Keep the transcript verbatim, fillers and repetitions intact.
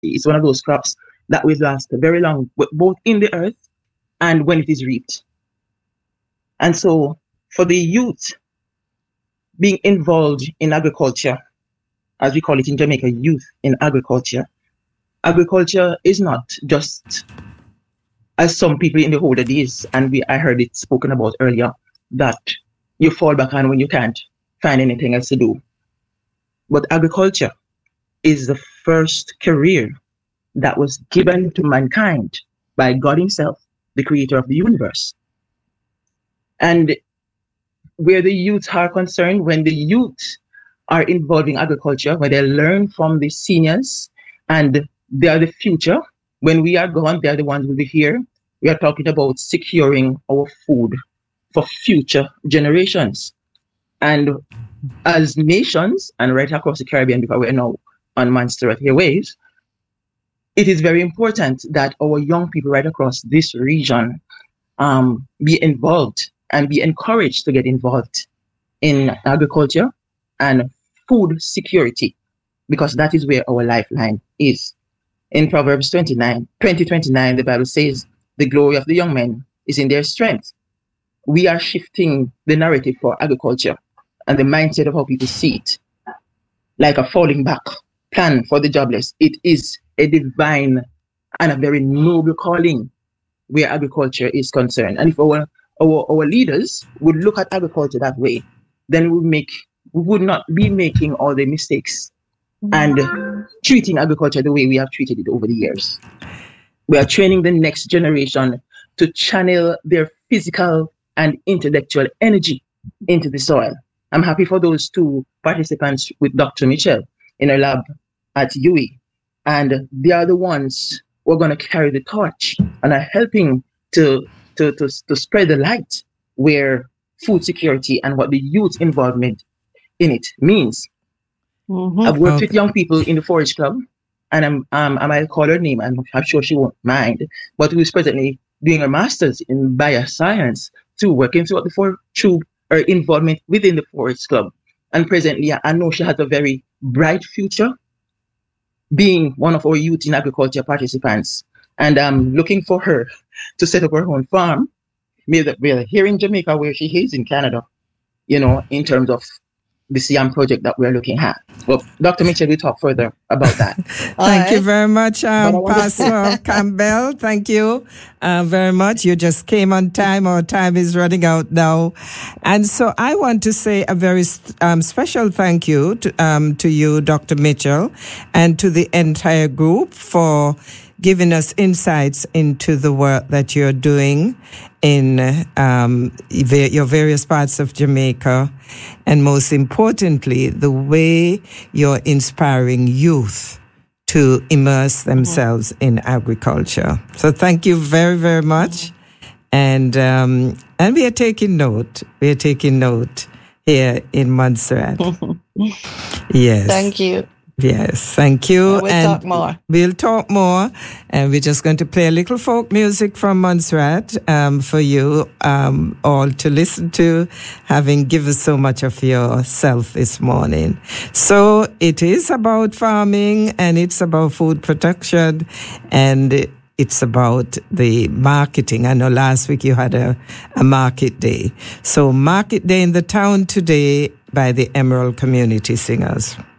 It's one of those crops that will last very long, both in the earth and when it is reaped. And so for the youth being involved in agriculture, as we call it in Jamaica, youth in agriculture, agriculture is not just, as some people in the older days, and we I heard it spoken about earlier, that you fall back on when you can't find anything else to do. But agriculture is the first career that was given to mankind by God himself, the creator of the universe. And where the youth are concerned, when the youth are involved in agriculture, when they learn from the seniors and they are the future, when we are gone, they are the ones who will be here. We are talking about securing our food for future generations. And as nations, and right across the Caribbean, because we're now on Montserrat Airwaves, it is very important that our young people right across this region um, be involved and be encouraged to get involved in agriculture and food security, because that is where our lifeline is. In Proverbs twenty-nine, twenty twenty-nine, the Bible says, the glory of the young men is in their strength. We are shifting the narrative for agriculture and the mindset of how people see it, like a falling back plan for the jobless. It is a divine and a very noble calling where agriculture is concerned. And if our our, our leaders would look at agriculture that way, then we make we would not be making all the mistakes and treating agriculture the way we have treated it over the years. We are training the next generation to channel their physical and intellectual energy into the soil. I'm happy for those two participants with Doctor Mitchell in her lab at U W I. And they are the ones who are going to carry the torch and are helping to, to, to, to spread the light where food security and what the youth involvement in it means. Mm-hmm. I've worked okay. with young people in the Forage Club, and I'm, um, I might call her name, and I'm sure she won't mind, but who's presently doing her master's in bioscience, too, working throughout the for, through her involvement within the Forage Club. And presently, I know she has a very bright future, being one of our youth in agriculture participants. And I'm looking for her to set up her own farm, maybe here in Jamaica, where she is in Canada, you know, in terms of the SIAM project that we're looking at. Well, Doctor Mitchell will talk further about that. Thank right. you very much, um, Pastor Campbell. Thank you uh, very much. You just came on time. Our time is running out now. And so I want to say a very um, special thank you to, um, to you, Doctor Mitchell, and to the entire group for giving us insights into the work that you're doing in um, your various parts of Jamaica, and most importantly, the way you're inspiring youth to immerse themselves mm-hmm. in agriculture. So thank you very, very much. And um, and we are taking note. We are taking note here in Montserrat. Yes. Thank you. Yes, thank you. And we'll and talk more. We'll talk more. And we're just going to play a little folk music from Montserrat um, for you um, all to listen to, having given so much of yourself this morning. So it is about farming, and it's about food production, and it's about the marketing. I know last week you had a, a market day. So market day in the town today by the Emerald Community Singers.